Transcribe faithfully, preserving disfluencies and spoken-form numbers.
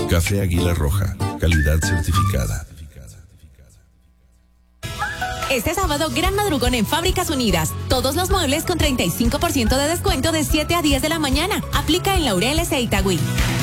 Café Águila Roja, calidad certificada. Este sábado, gran madrugón en Fábricas Unidas. Todos los muebles con treinta y cinco por ciento de descuento de siete a diez de la mañana. Aplica en Laureles e Itagüí.